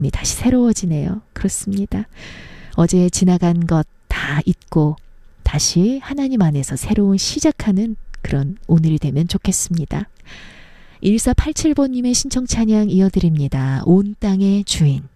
다시 새로워지네요. 그렇습니다. 어제 지나간 것 다 잊고 다시 하나님 안에서 새로운 시작하는 그런 오늘이 되면 좋겠습니다. 1487번님의 신청 찬양 이어드립니다. 온 땅의 주인.